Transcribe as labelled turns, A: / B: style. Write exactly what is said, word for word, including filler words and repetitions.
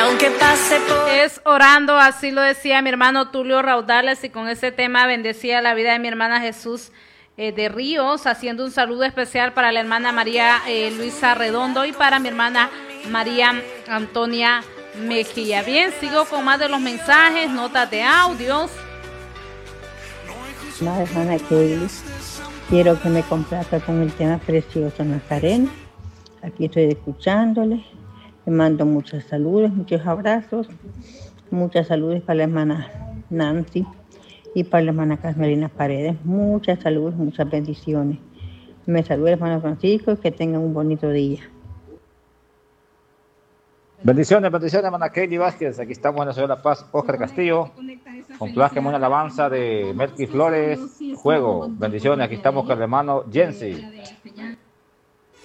A: aunque pase por...
B: Es orando, así lo decía mi hermano Tulio Raudales, y con ese tema bendecía la vida de mi hermana Jesús eh, de Ríos, haciendo un saludo especial para la hermana María eh, Luisa Redondo y para mi hermana María Antonia Mejía. Bien, sigo con más de los mensajes, notas de audios.
C: La hermana Kelly, quiero que me complaca con el tema precioso Nazareno. Aquí estoy escuchándole. Le mando muchas saludos, muchos abrazos, muchas saludos para la hermana Nancy y para la hermana Carmelina Paredes. Muchas saludos, muchas bendiciones. Me saluda el hermano Francisco y que tengan un bonito día.
D: Bendiciones, bendiciones, hermana Kelly Vázquez. Aquí estamos en la ciudad de La Paz, Óscar Castillo. Complázqueme una alabanza de Melqui Flores, Juego. Bendiciones, aquí estamos con el hermano Jensi.